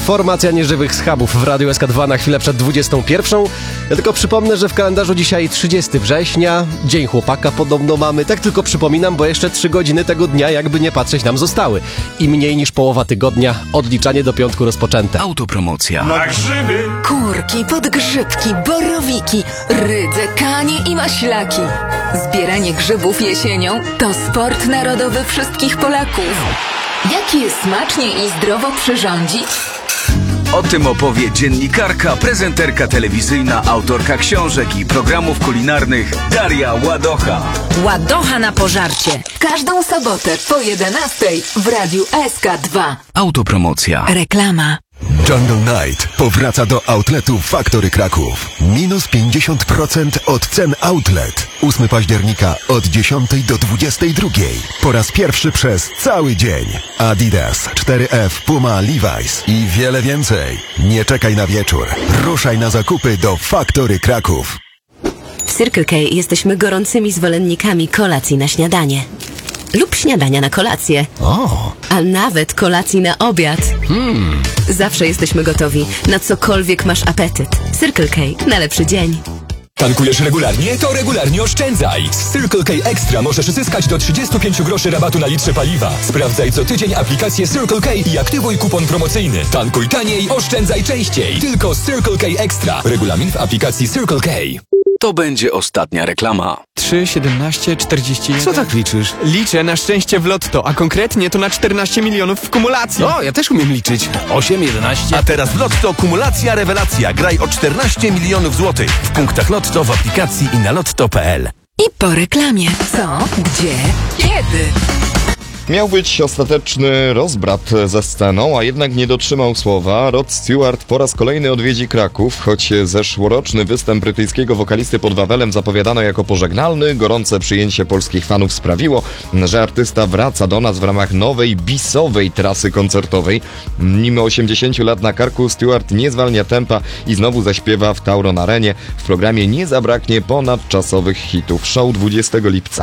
Formacja nieżywych schabów w Radiu SK2 na chwilę przed 21. Ja tylko przypomnę, że w kalendarzu dzisiaj 30 września, Dzień Chłopaka podobno mamy. Tak tylko przypominam, bo jeszcze 3 godziny tego dnia, jakby nie patrzeć, nam zostały. I mniej niż połowa tygodnia, odliczanie do piątku rozpoczęte. Autopromocja. Na grzyby! Kurki, podgrzybki, borowiki, rydze, kanie i maślaki. Zbieranie grzybów jesienią to sport narodowy wszystkich Polaków. Jak je smacznie i zdrowo przyrządzić? O tym opowie dziennikarka, prezenterka telewizyjna, autorka książek i programów kulinarnych Daria Ładocha. Ładocha na pożarcie. Każdą sobotę po 11:00 w Radiu SK2. Autopromocja. Reklama. Jungle Night powraca do outletu Factory Kraków. Minus 50% od cen outlet. 8 października od 10 do 22. Po raz pierwszy przez cały dzień. Adidas, 4F, Puma, Levi's i wiele więcej. Nie czekaj na wieczór. Ruszaj na zakupy do Factory Kraków. W Circle K jesteśmy gorącymi zwolennikami kolacji na śniadanie. Lub śniadania na kolację. A nawet kolacji na obiad. Zawsze jesteśmy gotowi na cokolwiek masz apetyt. Circle K na lepszy dzień. Tankujesz regularnie? To regularnie oszczędzaj! Z Circle K Extra możesz zyskać do 35 groszy rabatu na litrze paliwa. Sprawdzaj co tydzień aplikację Circle K i aktywuj kupon promocyjny. Tankuj taniej, oszczędzaj częściej. Tylko z Circle K Extra. Regulamin w aplikacji Circle K. To będzie ostatnia reklama. 3, 17, 41. Co tak liczysz? Liczę na szczęście w lotto, a konkretnie to na 14 milionów w kumulacji. O, ja też umiem liczyć. 8, 11. A teraz w Lotto kumulacja rewelacja. Graj o 14 milionów złotych w punktach Lotto, w aplikacji i na lotto.pl. I po reklamie. Co? Gdzie? Kiedy? Miał być ostateczny rozbrat ze sceną, a jednak nie dotrzymał słowa. Rod Stewart po raz kolejny odwiedzi Kraków, choć zeszłoroczny występ brytyjskiego wokalisty pod Wawelem zapowiadano jako pożegnalny. Gorące przyjęcie polskich fanów sprawiło, że artysta wraca do nas w ramach nowej, bisowej trasy koncertowej. Mimo 80 lat na karku Stewart nie zwalnia tempa i znowu zaśpiewa w Tauron Arenie. W programie nie zabraknie ponadczasowych hitów. Show 20 lipca.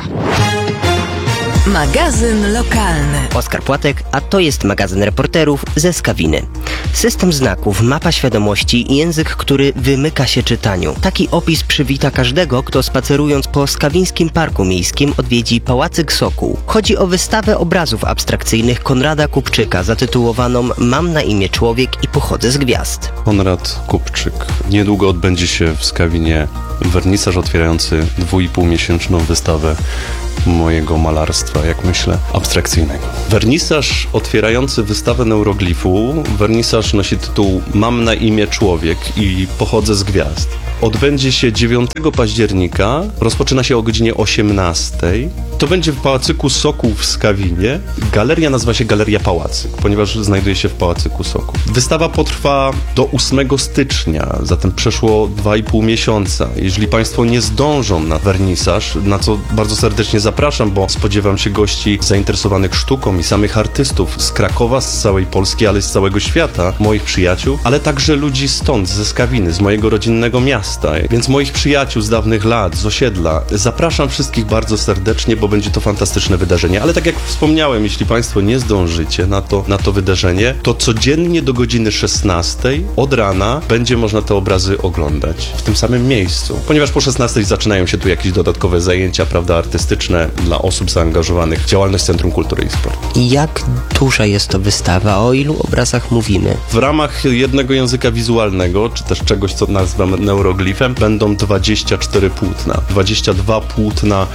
Magazyn lokalny. Oskar Płatek, a to jest magazyn reporterów ze Skawiny. System znaków, mapa świadomości i język, który wymyka się czytaniu. Taki opis przywita każdego, kto spacerując po Skawińskim Parku Miejskim odwiedzi Pałacyk Sokół. Chodzi o wystawę obrazów abstrakcyjnych Konrada Kupczyka zatytułowaną Mam na imię człowiek i pochodzę z gwiazd. Konrad Kupczyk. Niedługo odbędzie się w Skawinie wernisaż otwierający 2,5-miesięczną wystawę mojego malarstwa, jak myślę, abstrakcyjnego. Wernisaż otwierający wystawę neuroglifu, wernisaż nosi tytuł Mam na imię człowiek i pochodzę z gwiazd. Odbędzie się 9 października, rozpoczyna się o godzinie 18. To będzie w Pałacyku Sokół w Skawinie. Galeria nazywa się Galeria Pałacyk, ponieważ znajduje się w Pałacyku Sokół. Wystawa potrwa do 8 stycznia, zatem przeszło 2,5 miesiąca. Jeżeli Państwo nie zdążą na wernisaż, na co bardzo serdecznie zapraszam, bo spodziewam się gości zainteresowanych sztuką i samych artystów z Krakowa, z całej Polski, ale z całego świata, moich przyjaciół, ale także ludzi stąd, ze Skawiny, z mojego rodzinnego miasta. Więc moich przyjaciół z dawnych lat, z osiedla. Zapraszam wszystkich bardzo serdecznie, bo będzie to fantastyczne wydarzenie. Ale tak jak wspomniałem, jeśli Państwo nie zdążycie na to wydarzenie, to codziennie do godziny 16 od rana będzie można te obrazy oglądać w tym samym miejscu. Ponieważ po 16 zaczynają się tu jakieś dodatkowe zajęcia, prawda, artystyczne dla osób zaangażowanych w działalność Centrum Kultury i Sportu. Jak duża jest to wystawa? O ilu obrazach mówimy? W ramach jednego języka wizualnego, czy też czegoś, co nazywamy neuroglifem, będą 24 płótna. 22 płótna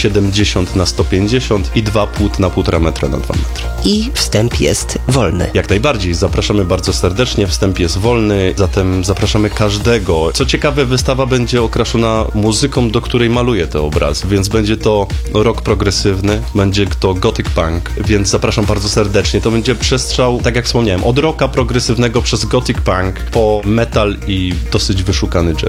70 na 150 i 2 płótna 1,5 metra na 2 metry. I wstęp jest wolny. Jak najbardziej. Zapraszamy bardzo serdecznie. Wstęp jest wolny, zatem zapraszamy każdego. Co ciekawe, wystawa będzie okraszona muzyką, do której maluję te obrazy, więc będzie to rock progresywny, będzie to gothic punk, więc zapraszam bardzo serdecznie. To będzie przestrzał, tak jak wspomniałem, od rocka progresywnego przez gothic punk po metal i dosyć wyszukany jazz.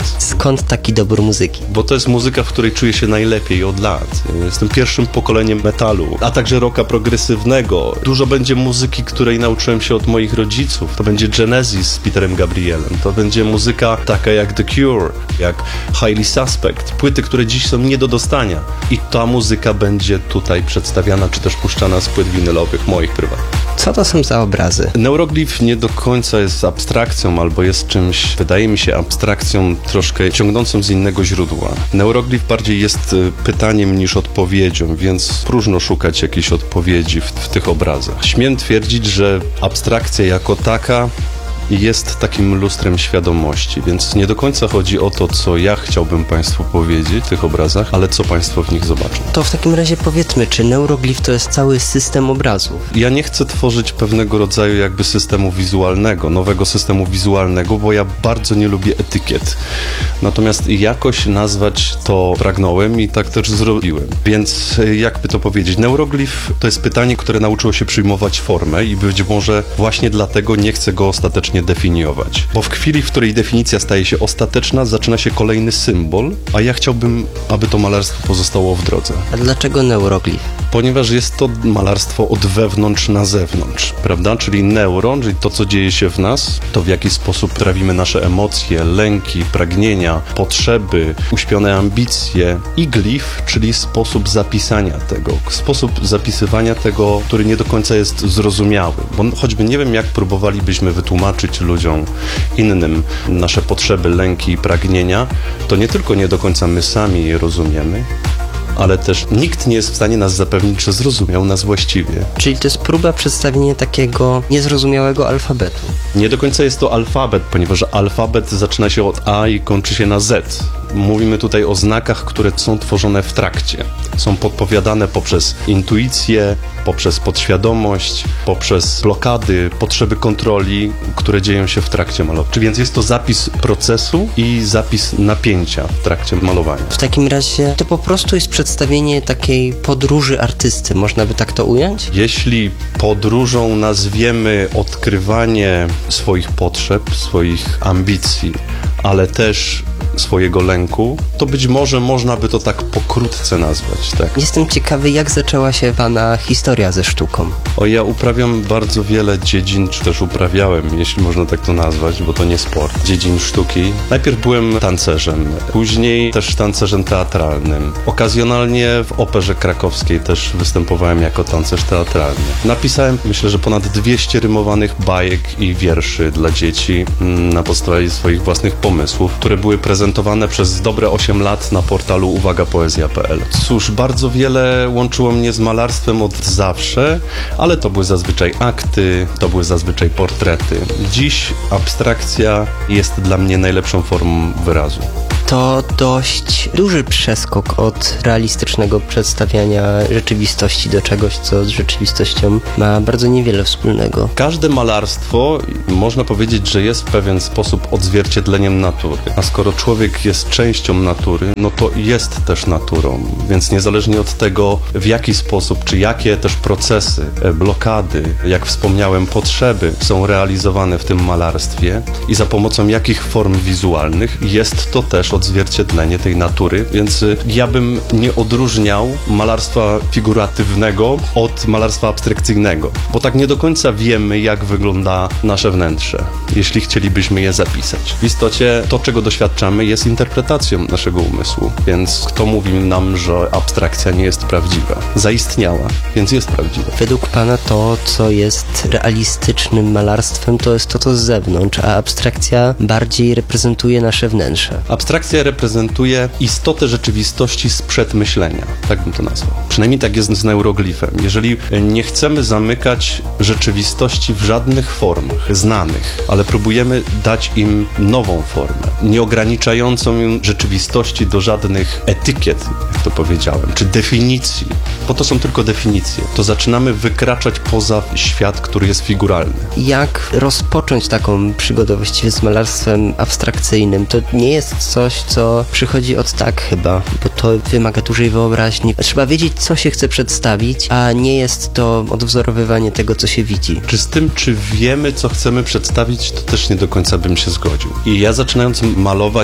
Skąd taki dobór muzyki? Bo to jest muzyka, w której czuję się najlepiej od lat. Jestem pierwszym pokoleniem metalu, a także rocka progresywnego. Dużo będzie muzyki, której nauczyłem się od moich rodziców. To będzie Genesis z Peterem Gabrielem. To będzie muzyka taka jak The Cure, jak Highly Suspect. Płyty, które dziś są nie do dostania. I ta muzyka będzie tutaj przedstawiana, czy też puszczana z płyt winylowych, moich prywatnych. Co to są za obrazy? Neuroglif nie do końca jest abstrakcją, albo jest czymś, wydaje mi się, abstrakcją troszkę ciągnącą z innego źródła. Neuroglif bardziej jest pytaniem niż odpowiedzią, więc próżno szukać jakiejś odpowiedzi w tych obrazach. Śmiem twierdzić, że abstrakcja jako taka jest takim lustrem świadomości, więc nie do końca chodzi o to, co ja chciałbym Państwu powiedzieć w tych obrazach, ale co Państwo w nich zobaczą. To w takim razie powiedzmy, czy neuroglif to jest cały system obrazów? Ja nie chcę tworzyć pewnego rodzaju jakby systemu wizualnego, nowego systemu wizualnego, bo ja bardzo nie lubię etykiet. Natomiast jakoś nazwać to pragnąłem i tak też zrobiłem. Więc jakby to powiedzieć, neuroglif to jest pytanie, które nauczyło się przyjmować formę i być może właśnie dlatego nie chcę go ostatecznie definiować. Bo w chwili, w której definicja staje się ostateczna, zaczyna się kolejny symbol, a ja chciałbym, aby to malarstwo pozostało w drodze. A dlaczego neuroglif? Ponieważ jest to malarstwo od wewnątrz na zewnątrz, prawda? Czyli neuron, czyli to, co dzieje się w nas, to w jaki sposób trawimy nasze emocje, lęki, pragnienia, potrzeby, uśpione ambicje i glif, czyli sposób zapisania tego. Sposób zapisywania tego, który nie do końca jest zrozumiały. Bo choćby nie wiem, jak próbowalibyśmy wytłumaczyć ludziom innym nasze potrzeby, lęki i pragnienia, to nie tylko nie do końca my sami je rozumiemy, ale też nikt nie jest w stanie nas zapewnić, że zrozumiał nas właściwie. Czyli to jest próba przedstawienia takiego niezrozumiałego alfabetu. Nie do końca jest to alfabet, ponieważ alfabet zaczyna się od A i kończy się na Z. Mówimy tutaj o znakach, które są tworzone w trakcie. Są podpowiadane poprzez intuicję, poprzez podświadomość, poprzez blokady, potrzeby kontroli, które dzieją się w trakcie malowania. Więc jest to zapis procesu i zapis napięcia w trakcie malowania. W takim razie to po prostu jest przedstawienie takiej podróży artysty, można by tak to ująć? Jeśli podróżą nazwiemy odkrywanie swoich potrzeb, swoich ambicji, ale też swojego lęku, to być może można by to tak pokrótce nazwać, tak? Jestem ciekawy, jak zaczęła się Pana historia ze sztuką. Ja uprawiam bardzo wiele dziedzin, czy też uprawiałem, jeśli można tak to nazwać, bo to nie sport, dziedzin sztuki. Najpierw byłem tancerzem, później też tancerzem teatralnym. Okazjonalnie w Operze Krakowskiej też występowałem jako tancerz teatralny. Napisałem, myślę, że ponad 200 rymowanych bajek i wierszy dla dzieci na podstawie swoich własnych pomysłów, które były prezentowane przez dobre 8 lat na portalu uwagapoezja.pl. Cóż, bardzo wiele łączyło mnie z malarstwem od zawsze, ale to były zazwyczaj akty, to były zazwyczaj portrety. Dziś abstrakcja jest dla mnie najlepszą formą wyrazu. To dość duży przeskok od realistycznego przedstawiania rzeczywistości do czegoś, co z rzeczywistością ma bardzo niewiele wspólnego. Każde malarstwo, można powiedzieć, że jest w pewien sposób odzwierciedleniem natury. A skoro człowiek jest częścią natury, no to jest też naturą. Więc niezależnie od tego, w jaki sposób, czy jakie też procesy, blokady, jak wspomniałem, potrzeby są realizowane w tym malarstwie i za pomocą jakich form wizualnych, jest to też odzwierciedlenie tej natury, więc ja bym nie odróżniał malarstwa figuratywnego od malarstwa abstrakcyjnego, bo tak nie do końca wiemy, jak wygląda nasze wnętrze, jeśli chcielibyśmy je zapisać. W istocie to, czego doświadczamy, jest interpretacją naszego umysłu, więc kto mówi nam, że abstrakcja nie jest prawdziwa? Zaistniała, więc jest prawdziwa. Według Pana to, co jest realistycznym malarstwem, to jest to z zewnątrz, a abstrakcja bardziej reprezentuje nasze wnętrze. Abstrakcja reprezentuje istotę rzeczywistości sprzed myślenia. Tak bym to nazwał. Przynajmniej tak jest z neuroglifem. Jeżeli nie chcemy zamykać rzeczywistości w żadnych formach znanych, ale próbujemy dać im nową formę, nie ograniczającą ją rzeczywistości do żadnych etykiet, jak to powiedziałem, czy definicji, bo to są tylko definicje, to zaczynamy wykraczać poza świat, który jest figuralny. Jak rozpocząć taką przygodę właściwie z malarstwem abstrakcyjnym? To nie jest coś, co przychodzi od tak chyba, bo to wymaga dużej wyobraźni. Trzeba wiedzieć, co się chce przedstawić, a nie jest to odwzorowywanie tego, co się widzi. Czy z tym, czy wiemy, co chcemy przedstawić, to też nie do końca bym się zgodził. I ja zaczynając malować,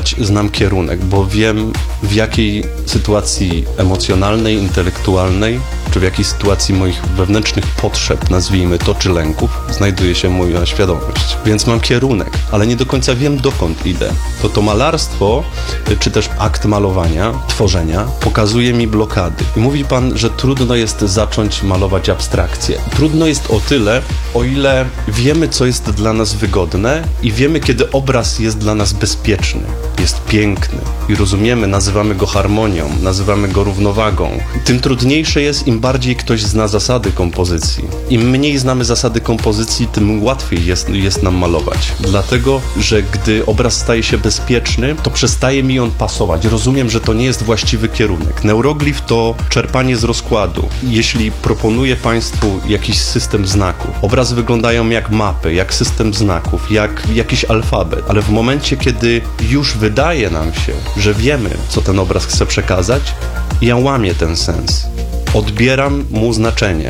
malować, znam kierunek, bo wiem, w jakiej sytuacji emocjonalnej, intelektualnej, czy w jakiej sytuacji moich wewnętrznych potrzeb, nazwijmy to, czy lęków, znajduje się moja świadomość. Więc mam kierunek, ale nie do końca wiem, dokąd idę. To malarstwo, czy też akt malowania, tworzenia, pokazuje mi blokady. I mówi pan, że trudno jest zacząć malować abstrakcję. Trudno jest o tyle, o ile wiemy, co jest dla nas wygodne i wiemy, kiedy obraz jest dla nas bezpieczny, jest piękny i rozumiemy, nazywamy go harmonią, nazywamy go równowagą. Tym trudniejsze jest, im bardziej ktoś zna zasady kompozycji. Im mniej znamy zasady kompozycji, tym łatwiej jest nam malować. Dlatego, że gdy obraz staje się bezpieczny, to przestaje mi on pasować. Rozumiem, że to nie jest właściwy kierunek. Neuroglif to czerpanie z rozkładu. Jeśli proponuję Państwu jakiś system znaków, obrazy wyglądają jak mapy, jak system znaków, jak jakiś alfabet, ale w momencie, kiedy już wydaje nam się, że wiemy, co ten obraz chce przekazać, ja łamię ten sens. Odbieram mu znaczenie.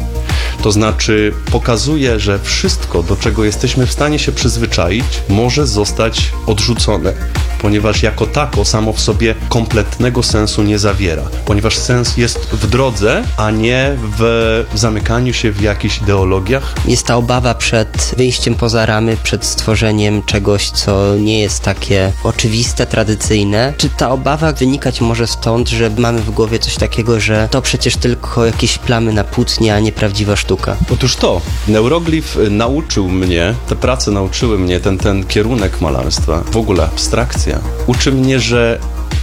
To znaczy pokazuje, że wszystko, do czego jesteśmy w stanie się przyzwyczaić, może zostać odrzucone, ponieważ jako tako samo w sobie kompletnego sensu nie zawiera, ponieważ sens jest w drodze, a nie w zamykaniu się w jakichś ideologiach. Jest ta obawa przed wyjściem poza ramy, przed stworzeniem czegoś, co nie jest takie oczywiste, tradycyjne. Czy ta obawa wynikać może stąd, że mamy w głowie coś takiego, że to przecież tylko jakieś plamy na płótnie, a nie prawdziwa sztuka? Otóż to, Neuroglif nauczył mnie, te prace nauczyły mnie, ten kierunek malarstwa, w ogóle abstrakcja. Uczy mnie, że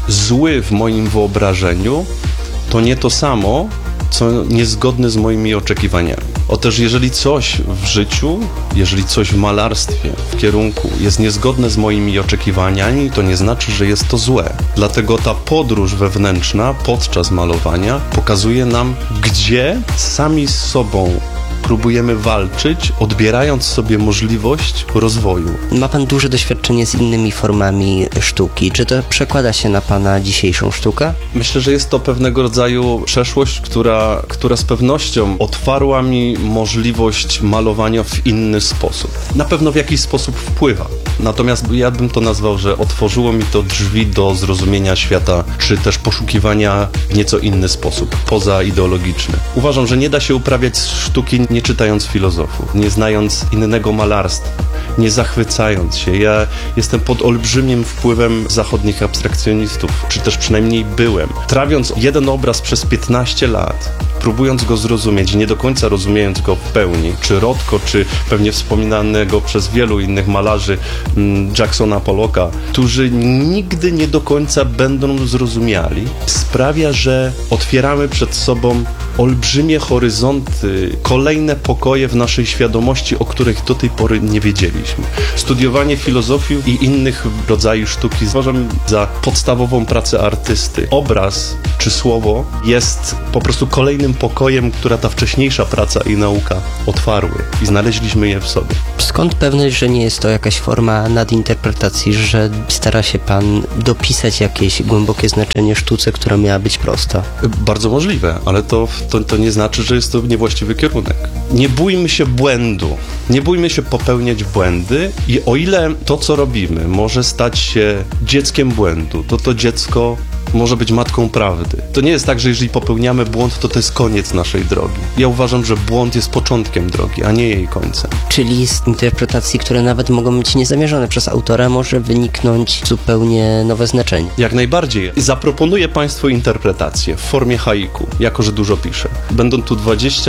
zły w moim wyobrażeniu to nie to samo, co niezgodne z moimi oczekiwaniami. Otóż jeżeli coś w życiu, jeżeli coś w malarstwie, w kierunku jest niezgodne z moimi oczekiwaniami, to nie znaczy, że jest to złe. Dlatego ta podróż wewnętrzna podczas malowania pokazuje nam, gdzie sami z sobą próbujemy walczyć, odbierając sobie możliwość rozwoju. Ma pan duże doświadczenie z innymi formami sztuki. Czy to przekłada się na pana dzisiejszą sztukę? Myślę, że jest to pewnego rodzaju przeszłość, która z pewnością otwarła mi możliwość malowania w inny sposób. Na pewno w jakiś sposób wpływa. Natomiast ja bym to nazwał, że otworzyło mi to drzwi do zrozumienia świata, czy też poszukiwania w nieco inny sposób, pozaideologiczny. Uważam, że nie da się uprawiać sztuki nie czytając filozofów, nie znając innego malarstwa, nie zachwycając się. Ja jestem pod olbrzymim wpływem zachodnich abstrakcjonistów, czy też przynajmniej byłem. Trawiąc jeden obraz przez 15 lat, próbując go zrozumieć, nie do końca rozumiejąc go w pełni, czy Rothko, czy pewnie wspominanego przez wielu innych malarzy Jacksona Pollocka, którzy nigdy nie do końca będą zrozumiali, sprawia, że otwieramy przed sobą olbrzymie horyzonty, kolejne pokoje w naszej świadomości, o których do tej pory nie wiedzieliśmy. Studiowanie filozofii i innych rodzajów sztuki uważam za podstawową pracę artysty. Obraz czy słowo jest po prostu kolejnym pokojem, która ta wcześniejsza praca i nauka otwarły i znaleźliśmy je w sobie. Skąd pewność, że nie jest to jakaś forma nadinterpretacji, że stara się pan dopisać jakieś głębokie znaczenie sztuce, która miała być prosta? Bardzo możliwe, ale to nie znaczy, że jest to niewłaściwy kierunek. Nie bójmy się błędu, nie bójmy się popełniać błędy i o ile to, co robimy, może stać się dzieckiem błędu, to dziecko może być matką prawdy. To nie jest tak, że jeżeli popełniamy błąd, to jest koniec naszej drogi. Ja uważam, że błąd jest początkiem drogi, a nie jej końcem. Czyli z interpretacji, które nawet mogą być niezamierzone przez autora, może wyniknąć zupełnie nowe znaczenie. Jak najbardziej. Zaproponuję Państwu interpretację w formie haiku, jako że dużo piszę. Będą tu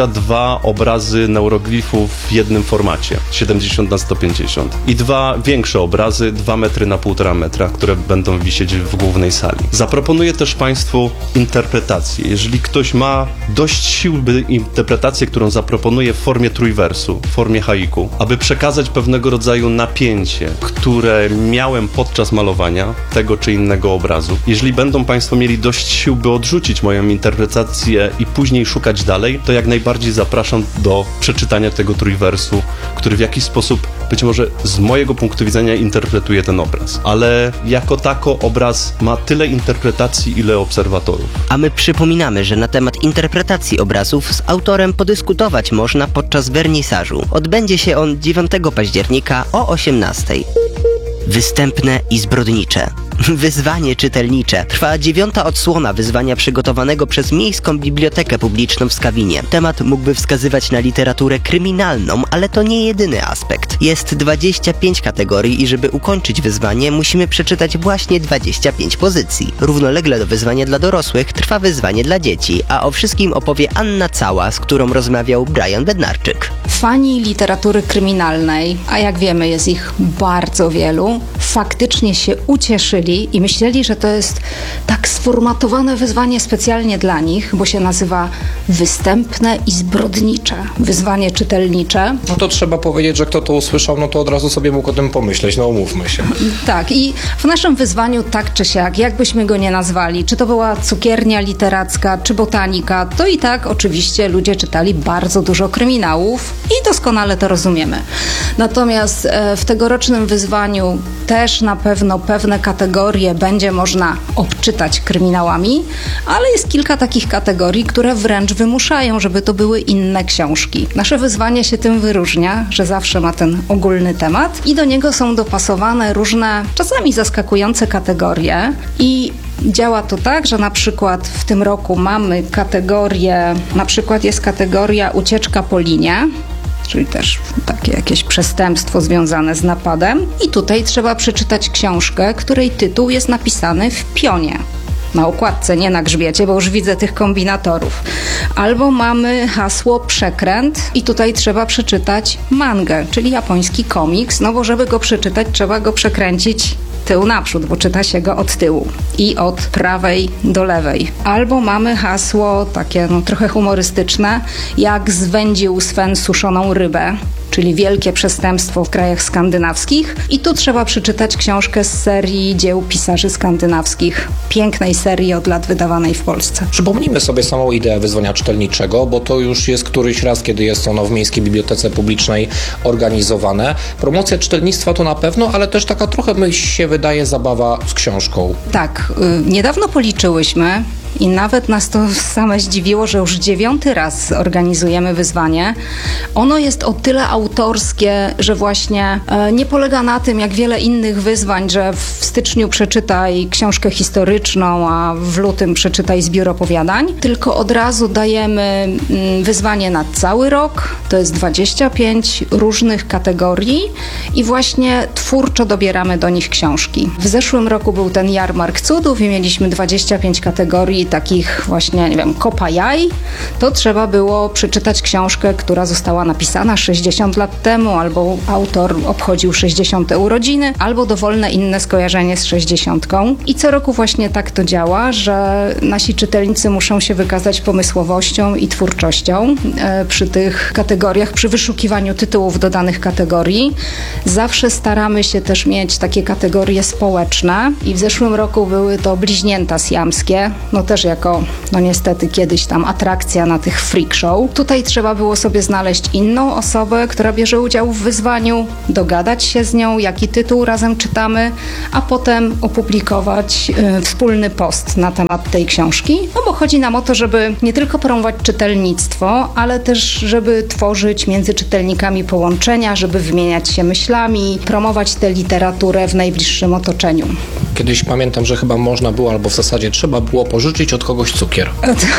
22 obrazy neuroglifów w jednym formacie, 70x150. I 2 większe obrazy, 2 metry na 1,5 metra, które będą wisieć w głównej sali. Proponuję też Państwu interpretację. Jeżeli ktoś ma dość sił, by interpretację, którą zaproponuję w formie trójwersu, w formie haiku, aby przekazać pewnego rodzaju napięcie, które miałem podczas malowania tego czy innego obrazu. Jeżeli będą Państwo mieli dość sił, by odrzucić moją interpretację i później szukać dalej, to jak najbardziej zapraszam do przeczytania tego trójwersu, który w jakiś sposób, być może z mojego punktu widzenia, interpretuje ten obraz. Ale jako tako obraz ma tyle interpretacji, ile obserwatorów. A my przypominamy, że na temat interpretacji obrazów z autorem podyskutować można podczas wernisażu. Odbędzie się on 9 października o 18:00. Występne i zbrodnicze. Wyzwanie czytelnicze. Trwa 9. odsłona wyzwania przygotowanego przez Miejską Bibliotekę Publiczną w Skawinie. Temat mógłby wskazywać na literaturę kryminalną, ale to nie jedyny aspekt. Jest 25 kategorii i żeby ukończyć wyzwanie, musimy przeczytać właśnie 25 pozycji. Równolegle do wyzwania dla dorosłych trwa wyzwanie dla dzieci, a o wszystkim opowie Anna Cała, z którą rozmawiał Brian Bednarczyk. Fani literatury kryminalnej, a jak wiemy jest ich bardzo wielu, faktycznie się ucieszyli i myśleli, że to jest tak sformatowane wyzwanie specjalnie dla nich, bo się nazywa Występne i zbrodnicze. Wyzwanie czytelnicze. No to trzeba powiedzieć, że kto to usłyszał, no to od razu sobie mógł o tym pomyśleć, no umówmy się. Tak, i w naszym wyzwaniu tak czy siak, jakbyśmy go nie nazwali, czy to była cukiernia literacka, czy botanika, to i tak oczywiście ludzie czytali bardzo dużo kryminałów i doskonale to rozumiemy. Natomiast w tegorocznym wyzwaniu też na pewno pewne kategorie będzie można obczytać kryminałami, ale jest kilka takich kategorii, które wręcz wymuszają, żeby to były inne książki. Nasze wyzwanie się tym wyróżnia, że zawsze ma ten ogólny temat i do niego są dopasowane różne, czasami zaskakujące kategorie i działa to tak, że na przykład w tym roku mamy kategorię, na przykład jest kategoria ucieczka po linie, czyli też takie jakieś przestępstwo związane z napadem. I tutaj trzeba przeczytać książkę, której tytuł jest napisany w pionie. Na okładce, nie na grzbiecie, bo już widzę tych kombinatorów. Albo mamy hasło przekręt i tutaj trzeba przeczytać mangę, czyli japoński komiks, no bo żeby go przeczytać, trzeba go przekręcić tył naprzód, bo czyta się go od tyłu i od prawej do lewej. Albo mamy hasło takie trochę humorystyczne, jak zwędził Sven suszoną rybę, czyli wielkie przestępstwo w krajach skandynawskich. I tu trzeba przeczytać książkę z serii dzieł pisarzy skandynawskich, pięknej serii od lat wydawanej w Polsce. Przypomnijmy sobie samą ideę wyzwania czytelniczego, bo to już jest któryś raz, kiedy jest ono w Miejskiej Bibliotece Publicznej organizowane. Promocja czytelnictwa to na pewno, ale też taka trochę, mi się wydaje, zabawa z książką. Tak, niedawno policzyłyśmy i nawet nas to same zdziwiło, że już 9. raz organizujemy wyzwanie. Ono jest o tyle autorskie, że właśnie nie polega na tym, jak wiele innych wyzwań, że w styczniu przeczytaj książkę historyczną, a w lutym przeczytaj zbiór opowiadań, tylko od razu dajemy wyzwanie na cały rok. To jest 25 różnych kategorii i właśnie twórczo dobieramy do nich książki. W zeszłym roku był ten Jarmark Cudów i mieliśmy 25 kategorii takich właśnie, nie wiem, kopa jaj. To trzeba było przeczytać książkę, która została napisana 60 lat temu, albo autor obchodził 60. urodziny, albo dowolne inne skojarzenie z 60. I co roku właśnie tak to działa, że nasi czytelnicy muszą się wykazać pomysłowością i twórczością przy tych kategoriach, przy wyszukiwaniu tytułów do danych kategorii. Zawsze staramy się też mieć takie kategorie społeczne i w zeszłym roku były to bliźnięta siamskie, no też jako, no niestety kiedyś tam atrakcja na tych freak show. Tutaj trzeba było sobie znaleźć inną osobę, która bierze udział w wyzwaniu, dogadać się z nią, jaki tytuł razem czytamy, a potem opublikować wspólny post na temat tej książki. No bo chodzi nam o to, żeby nie tylko promować czytelnictwo, ale też, żeby tworzyć między czytelnikami połączenia, żeby wymieniać się myślami, promować tę literaturę w najbliższym otoczeniu. Kiedyś pamiętam, że chyba można było, albo w zasadzie trzeba było pożyczyć od kogoś cukier.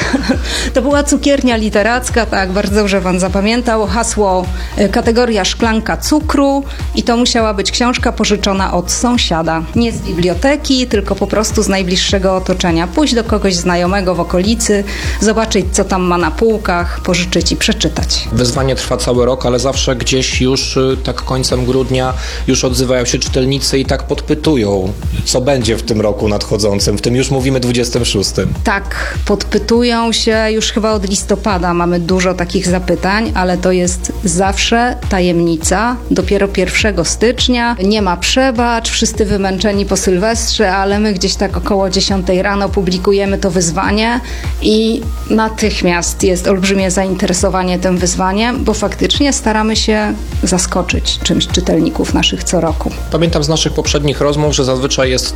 To była cukiernia literacka, tak, bardzo dobrze pan zapamiętał. Hasło, kategoria szklanka cukru i to musiała być książka pożyczona od sąsiada. Nie z biblioteki, tylko po prostu z najbliższego otoczenia. Pójść do kogoś znajomego w okolicy, zobaczyć, co tam ma na półkach, pożyczyć i przeczytać. Wyzwanie trwa cały rok, ale zawsze gdzieś już tak końcem grudnia już odzywają się czytelnicy i tak podpytują, co będzie w tym roku nadchodzącym. W tym już mówimy 26. Tak, podpytują się już chyba od listopada. Mamy dużo takich zapytań, ale to jest zawsze tajemnica. Dopiero 1 stycznia. Nie ma przebacz, wszyscy wymęczeni po Sylwestrze, ale my gdzieś tak około 10 rano publikujemy to wyzwanie i natychmiast jest olbrzymie zainteresowanie tym wyzwaniem, bo faktycznie staramy się zaskoczyć czymś czytelników naszych co roku. Pamiętam z naszych poprzednich rozmów, że zazwyczaj jest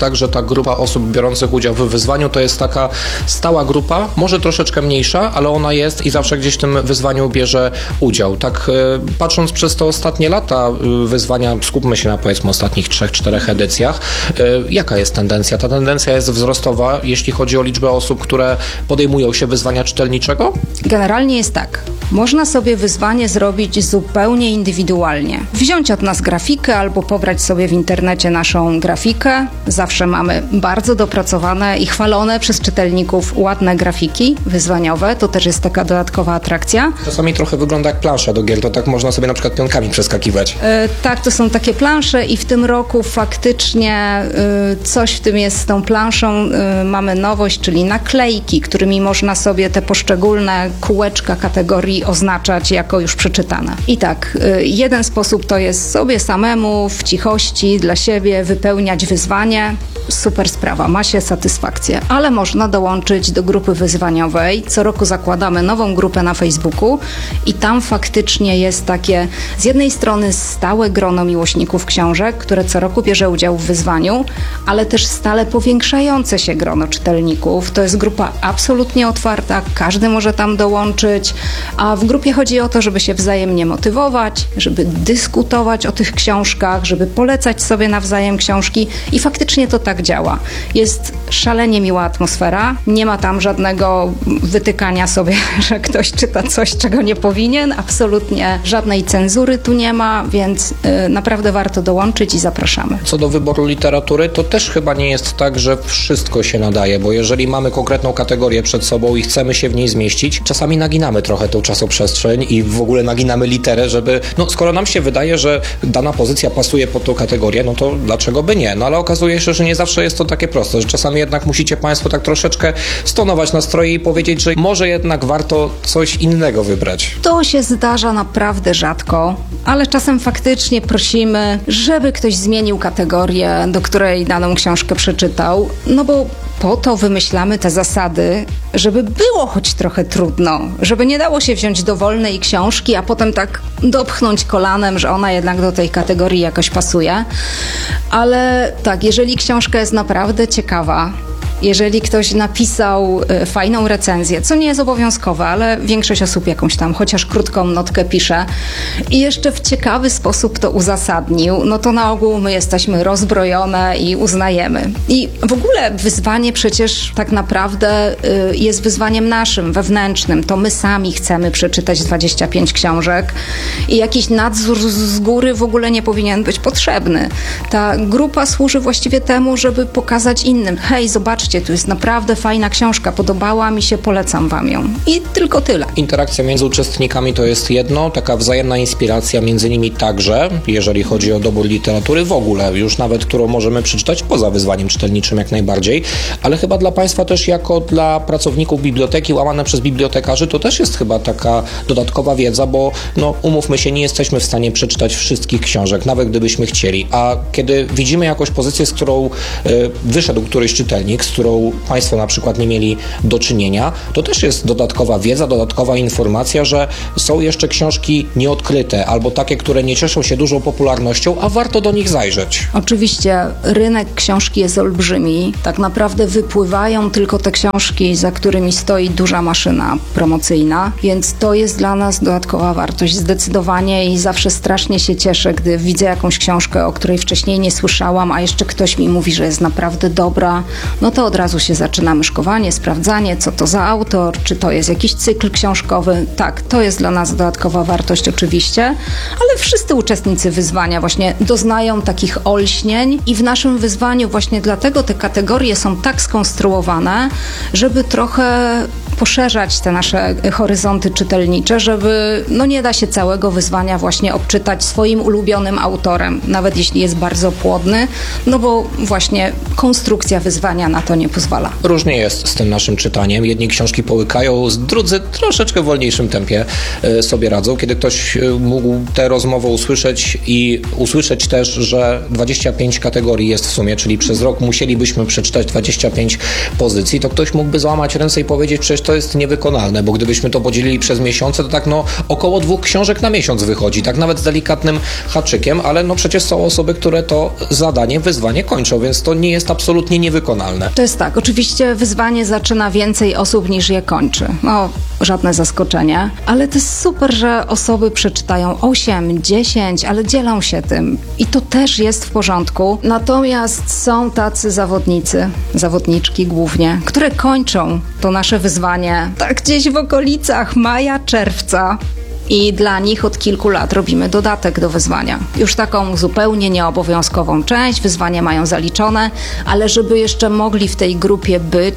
tak, że ta grupa osób biorących udział w wyzwaniu to jest taka stała grupa, może troszeczkę mniejsza, ale ona jest i zawsze gdzieś w tym wyzwaniu bierze udział. Tak patrząc przez te ostatnie lata wyzwania, skupmy się na powiedzmy ostatnich 3-4 edycjach, jaka jest tendencja? Ta tendencja jest wzrostowa, jeśli chodzi o liczbę osób, które podejmują się wyzwania czytelniczego? Generalnie jest tak. Można sobie wyzwanie zrobić zupełnie indywidualnie. Wziąć od nas grafikę albo pobrać sobie w internecie naszą grafikę. Zawsze mamy bardzo dopracowane i chwalone przez czytelników ładne grafiki wyzwaniowe. To też jest taka dodatkowa atrakcja. Czasami trochę wygląda jak plansza do gier, to tak można sobie na przykład pionkami przeskakiwać. Tak, to są takie plansze i w tym roku faktycznie coś w tym jest z tą planszą. Mamy nowość, czyli naklejki, którymi można sobie te poszczególne kółeczka kategorii oznaczać jako już przeczytane. I tak, jeden sposób to jest sobie samemu w cichości dla siebie wypełniać wyzwanie. Super sprawa, ma się satysfakcję, ale można dołączyć do grupy wyzwaniowej. Co roku zakładamy nową grupę na Facebooku i tam faktycznie jest takie z jednej strony stałe grono miłośników książek, które co roku bierze udział w wyzwaniu, ale też stale powiększające się grono czytelników. To jest grupa absolutnie otwarta, każdy może tam dołączyć, a w grupie chodzi o to, żeby się wzajemnie motywować, żeby dyskutować o tych książkach, żeby polecać sobie nawzajem książki i faktycznie to tak działa. Jest szalenie miła atmosfera, nie ma tam żadnego wytykania sobie, że ktoś czyta coś, czego nie powinien, absolutnie żadnej cenzury tu nie ma, więc naprawdę warto dołączyć i zapraszamy. Co do wyboru literatury, to też chyba nie jest tak, że wszystko się nadaje, bo jeżeli mamy konkretną kategorię przed sobą i chcemy się w niej zmieścić, czasami naginamy trochę tą czasoprzestrzeń i w ogóle naginamy literę, żeby, skoro nam się wydaje, że dana pozycja pasuje pod tą kategorię, no to dlaczego by nie? No ale okazuje się, że nie zawsze jest to takie proste, że czasami jednak musicie Państwo tak troszeczkę stonować nastroje i powiedzieć, że może jednak warto coś innego wybrać. To się zdarza naprawdę rzadko, ale czasem faktycznie prosimy, żeby ktoś zmienił kategorię, do której daną książkę przeczytał, no bo po to wymyślamy te zasady, żeby było choć trochę trudno, żeby nie dało się wziąć dowolnej książki, a potem tak dopchnąć kolanem, że ona jednak do tej kategorii jakoś pasuje. Ale tak, jeżeli książka jest naprawdę ciekawa, jeżeli ktoś napisał fajną recenzję, co nie jest obowiązkowe, ale większość osób jakąś tam chociaż krótką notkę pisze i jeszcze w ciekawy sposób to uzasadnił, no to na ogół my jesteśmy rozbrojone i uznajemy. I w ogóle wyzwanie przecież tak naprawdę jest wyzwaniem naszym, wewnętrznym. To my sami chcemy przeczytać 25 książek i jakiś nadzór z góry w ogóle nie powinien być potrzebny. Ta grupa służy właściwie temu, żeby pokazać innym, hej, zobaczcie, tu jest naprawdę fajna książka, podobała mi się, polecam wam ją. I tylko tyle. Interakcja między uczestnikami to jest jedno, taka wzajemna inspiracja między nimi także, jeżeli chodzi o dobór literatury w ogóle, już nawet, którą możemy przeczytać poza wyzwaniem czytelniczym jak najbardziej, ale chyba dla Państwa też jako dla pracowników biblioteki łamane przez bibliotekarzy to też jest chyba taka dodatkowa wiedza, bo umówmy się, nie jesteśmy w stanie przeczytać wszystkich książek, nawet gdybyśmy chcieli, a kiedy widzimy jakąś pozycję, z którą wyszedł któryś czytelnik, z którą Państwo na przykład nie mieli do czynienia, to też jest dodatkowa wiedza, dodatkowa informacja, że są jeszcze książki nieodkryte albo takie, które nie cieszą się dużą popularnością, a warto do nich zajrzeć. Oczywiście rynek książki jest olbrzymi. Tak naprawdę wypływają tylko te książki, za którymi stoi duża maszyna promocyjna, więc to jest dla nas dodatkowa wartość zdecydowanie i zawsze strasznie się cieszę, gdy widzę jakąś książkę, o której wcześniej nie słyszałam, a jeszcze ktoś mi mówi, że jest naprawdę dobra, no to od razu się zaczyna myszkowanie, sprawdzanie, co to za autor, czy to jest jakiś cykl książkowy. Tak, to jest dla nas dodatkowa wartość oczywiście, ale wszyscy uczestnicy wyzwania właśnie doznają takich olśnień i w naszym wyzwaniu właśnie dlatego te kategorie są tak skonstruowane, żeby trochę poszerzać te nasze horyzonty czytelnicze, żeby nie da się całego wyzwania właśnie obczytać swoim ulubionym autorem, nawet jeśli jest bardzo płodny, no bo właśnie konstrukcja wyzwania na to to nie pozwala. Różnie jest z tym naszym czytaniem. Jedni książki połykają, drudzy troszeczkę w wolniejszym tempie sobie radzą. Kiedy ktoś mógł tę rozmowę usłyszeć i usłyszeć też, że 25 kategorii jest w sumie, czyli przez rok musielibyśmy przeczytać 25 pozycji, to ktoś mógłby załamać ręce i powiedzieć, przecież to jest niewykonalne, bo gdybyśmy to podzielili przez miesiące, to tak około 2 książek na miesiąc wychodzi, tak nawet z delikatnym haczykiem, ale przecież są osoby, które to zadanie, wyzwanie kończą, więc to nie jest absolutnie niewykonalne. To jest tak, oczywiście wyzwanie zaczyna więcej osób niż je kończy. Żadne zaskoczenie, ale to jest super, że osoby przeczytają 8, 10, ale dzielą się tym i to też jest w porządku. Natomiast są tacy zawodniczki głównie, które kończą to nasze wyzwanie tak gdzieś w okolicach maja, czerwca. I dla nich od kilku lat robimy dodatek do wyzwania. Już taką zupełnie nieobowiązkową część, wyzwania mają zaliczone, ale żeby jeszcze mogli w tej grupie być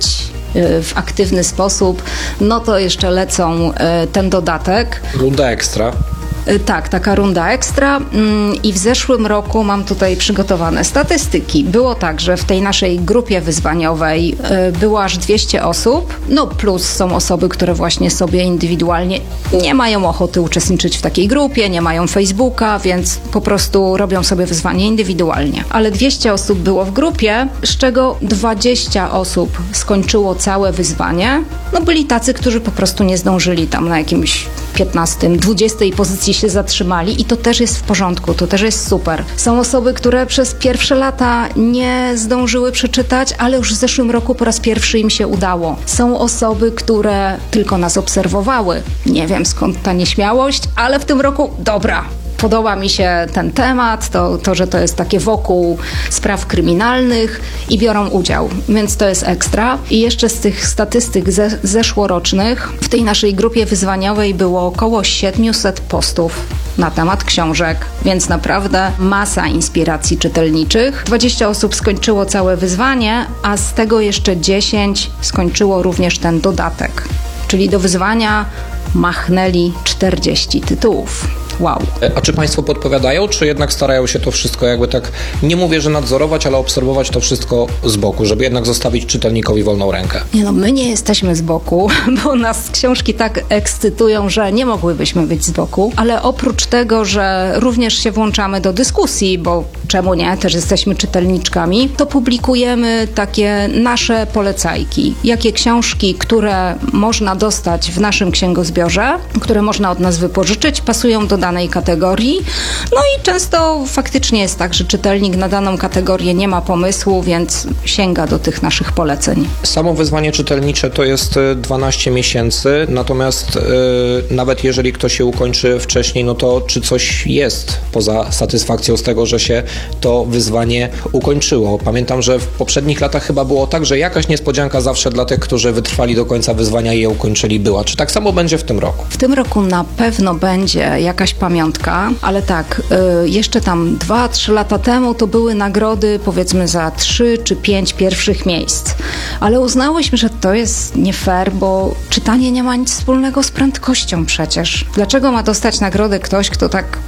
w aktywny sposób, to jeszcze lecą ten dodatek. Runda ekstra. Tak, taka runda ekstra i w zeszłym roku mam tutaj przygotowane statystyki. Było tak, że w tej naszej grupie wyzwaniowej było aż 200 osób, plus są osoby, które właśnie sobie indywidualnie nie mają ochoty uczestniczyć w takiej grupie, nie mają Facebooka, więc po prostu robią sobie wyzwanie indywidualnie. Ale 200 osób było w grupie, z czego 20 osób skończyło całe wyzwanie. Byli tacy, którzy po prostu nie zdążyli tam na jakimś 15, 20 pozycji się zatrzymali i to też jest w porządku, to też jest super. Są osoby, które przez pierwsze lata nie zdążyły przeczytać, ale już w zeszłym roku po raz pierwszy im się udało. Są osoby, które tylko nas obserwowały. Nie wiem skąd ta nieśmiałość, ale w tym roku dobra. Podoba mi się ten temat, to, że to jest takie wokół spraw kryminalnych i biorą udział, więc to jest ekstra. I jeszcze z tych statystyk zeszłorocznych w tej naszej grupie wyzwaniowej było około 700 postów na temat książek, więc naprawdę masa inspiracji czytelniczych. 20 osób skończyło całe wyzwanie, a z tego jeszcze 10 skończyło również ten dodatek. Czyli do wyzwania machnęli 40 tytułów. Wow. A czy Państwo podpowiadają, czy jednak starają się to wszystko jakby tak, nie mówię, że nadzorować, ale obserwować to wszystko z boku, żeby jednak zostawić czytelnikowi wolną rękę? My nie jesteśmy z boku, bo nas książki tak ekscytują, że nie mogłybyśmy być z boku, ale oprócz tego, że również się włączamy do dyskusji, bo czemu nie, też jesteśmy czytelniczkami, to publikujemy takie nasze polecajki. Jakie książki, które można dostać w naszym księgozbiorze, które można od nas wypożyczyć, pasują do danej kategorii. I często faktycznie jest tak, że czytelnik na daną kategorię nie ma pomysłu, więc sięga do tych naszych poleceń. Samo wyzwanie czytelnicze to jest 12 miesięcy, natomiast nawet jeżeli ktoś się ukończy wcześniej, to czy coś jest poza satysfakcją z tego, że się to wyzwanie ukończyło? Pamiętam, że w poprzednich latach chyba było tak, że jakaś niespodzianka zawsze dla tych, którzy wytrwali do końca wyzwania i je ukończyli była. Czy tak samo będzie w tym roku? W tym roku na pewno będzie jakaś pamiątka, ale tak, jeszcze tam 2-3 lata temu to były nagrody powiedzmy za 3 czy 5 pierwszych miejsc. Ale uznałyśmy, że to jest nie fair, bo czytanie nie ma nic wspólnego z prędkością przecież. Dlaczego ma dostać nagrodę ktoś, kto tak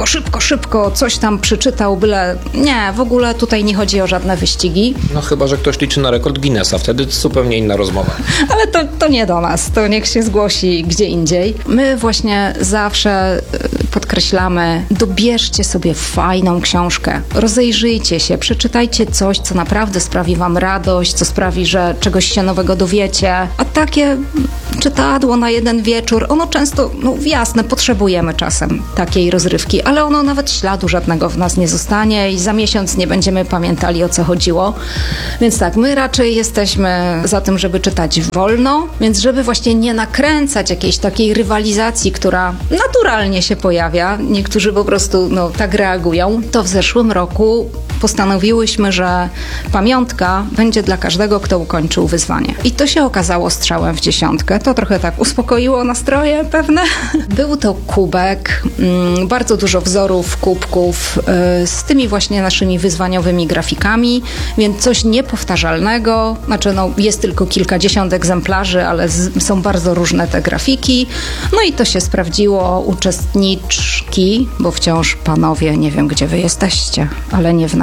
szybko coś tam przeczytał, byle... Nie, w ogóle tutaj nie chodzi o żadne wyścigi. Chyba, że ktoś liczy na rekord Guinnessa, wtedy zupełnie inna rozmowa. Ale to nie do nas, to niech się zgłosi gdzie indziej. My właśnie zawsze podkreślamy, dobierzcie sobie fajną książkę, rozejrzyjcie się, przeczytajcie coś, co naprawdę sprawi wam radość, co sprawi, że czegoś się nowego dowiecie, a takie czytadło na jeden wieczór, ono często, jasne, potrzebujemy czasem takiej rozrywki, ale ono nawet śladu żadnego w nas nie zostanie i za miesiąc nie będziemy pamiętali, o co chodziło. Więc tak, my raczej jesteśmy za tym, żeby czytać wolno, więc żeby właśnie nie nakręcać jakiejś takiej rywalizacji, która naturalnie się pojawia, niektórzy po prostu tak reagują, to w zeszłym roku postanowiłyśmy, że pamiątka będzie dla każdego, kto ukończył wyzwanie. I to się okazało strzałem w dziesiątkę. To trochę tak uspokoiło nastroje pewne. Był to kubek, bardzo dużo wzorów, kubków z tymi właśnie naszymi wyzwaniowymi grafikami, więc coś niepowtarzalnego. Jest tylko kilkadziesiąt egzemplarzy, ale są bardzo różne te grafiki. I to się sprawdziło. Uczestniczki, bo wciąż panowie, nie wiem gdzie wy jesteście, ale nie w naszym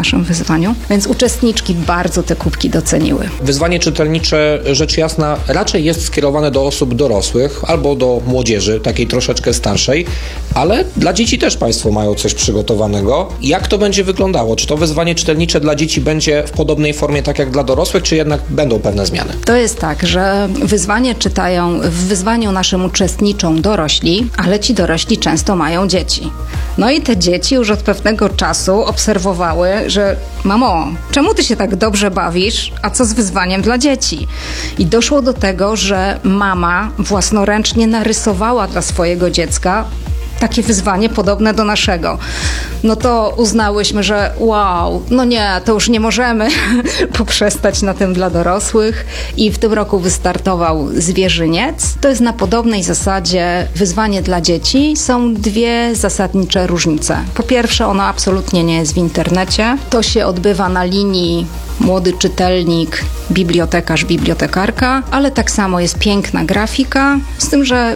naszym wyzwaniu, więc uczestniczki bardzo te kubki doceniły. Wyzwanie czytelnicze, rzecz jasna, raczej jest skierowane do osób dorosłych albo do młodzieży, takiej troszeczkę starszej, ale dla dzieci też Państwo mają coś przygotowanego. Jak to będzie wyglądało? Czy to wyzwanie czytelnicze dla dzieci będzie w podobnej formie tak jak dla dorosłych, czy jednak będą pewne zmiany? To jest tak, że wyzwanie czytają, w wyzwaniu naszym uczestniczą dorośli, ale ci dorośli często mają dzieci. No i te dzieci już od pewnego czasu obserwowały, że mamo, czemu ty się tak dobrze bawisz, a co z wyzwaniem dla dzieci? I doszło do tego, że mama własnoręcznie narysowała dla swojego dziecka takie wyzwanie podobne do naszego. No to uznałyśmy, że wow, no nie, to już nie możemy poprzestać na tym dla dorosłych i w tym roku wystartował Zwierzyniec. To jest na podobnej zasadzie wyzwanie dla dzieci. Są dwie zasadnicze różnice. Po pierwsze, ono absolutnie nie jest w internecie. To się odbywa na linii młody czytelnik, bibliotekarz, bibliotekarka, ale tak samo jest piękna grafika, z tym, że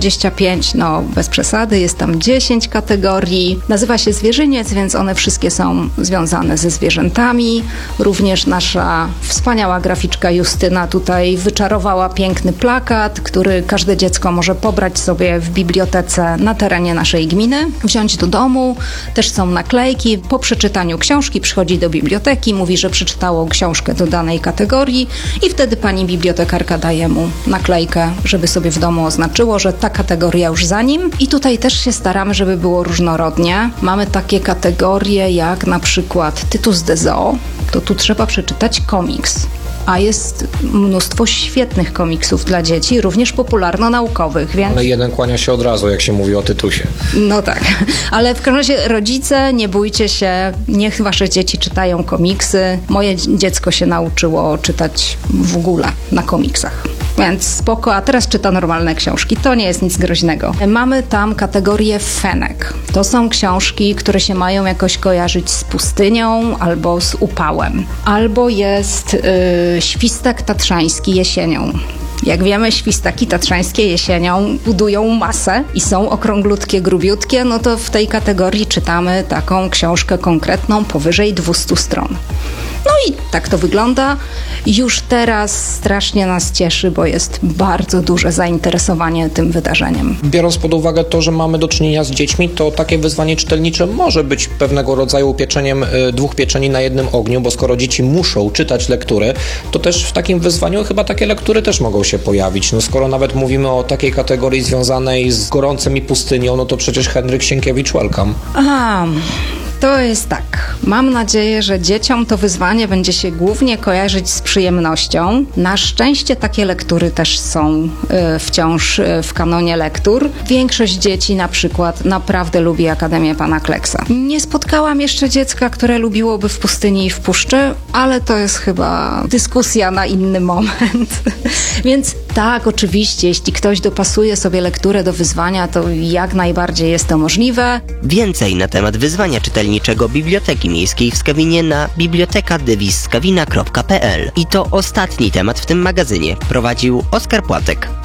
25, no bez przesady, jest tam 10 kategorii. Nazywa się Zwierzyniec, więc one wszystkie są związane ze zwierzętami. Również nasza wspaniała graficzka Justyna tutaj wyczarowała piękny plakat, który każde dziecko może pobrać sobie w bibliotece na terenie naszej gminy, wziąć do domu. Też są naklejki. Po przeczytaniu książki przychodzi do biblioteki, mówi, że przeczytało książkę do danej kategorii i wtedy pani bibliotekarka daje mu naklejkę, żeby sobie w domu oznaczyło, że ta kategoria już za nim. I tutaj też się staramy, żeby było różnorodnie. Mamy takie kategorie jak na przykład Tytus de Zoo, to tu trzeba przeczytać komiks. A jest mnóstwo świetnych komiksów dla dzieci, również popularno-naukowych. Więc... Ale jeden kłania się od razu, jak się mówi o tytusie. No tak, ale w każdym razie rodzice, nie bójcie się, niech wasze dzieci czytają komiksy. Moje dziecko się nauczyło czytać w ogóle na komiksach. Więc spoko, a teraz czyta normalne książki. To nie jest nic groźnego. Mamy tam kategorię fenek. To są książki, które się mają jakoś kojarzyć z pustynią albo z upałem. Albo jest Świstak tatrzański jesienią. Jak wiemy, świstaki tatrzańskie jesienią budują masę i są okrąglutkie, grubiutkie, no to w tej kategorii czytamy taką książkę konkretną powyżej 200 stron. No i tak to wygląda. Już teraz strasznie nas cieszy, bo jest bardzo duże zainteresowanie tym wydarzeniem. Biorąc pod uwagę to, że mamy do czynienia z dziećmi, to takie wyzwanie czytelnicze może być pewnego rodzaju pieczeniem dwóch pieczeni na jednym ogniu, bo skoro dzieci muszą czytać lektury, to też w takim wyzwaniu chyba takie lektury też mogą się pojawić. No skoro nawet mówimy o takiej kategorii związanej z gorącem i pustynią, no to przecież Henryk Sienkiewicz welcome. Aha. To jest tak. Mam nadzieję, że dzieciom to wyzwanie będzie się głównie kojarzyć z przyjemnością. Na szczęście takie lektury też są wciąż w kanonie lektur. Większość dzieci na przykład naprawdę lubi Akademię Pana Kleksa. Nie spotkałam jeszcze dziecka, które lubiłoby W pustyni i w puszczy, ale to jest chyba dyskusja na inny moment. Więc tak, oczywiście, jeśli ktoś dopasuje sobie lekturę do wyzwania, to jak najbardziej jest to możliwe. Więcej na temat wyzwania czytelniczego Biblioteki Miejskiej w Skawinie na bibliotekadewiskawina.pl. I to ostatni temat w tym magazynie. Prowadził Oskar Płatek.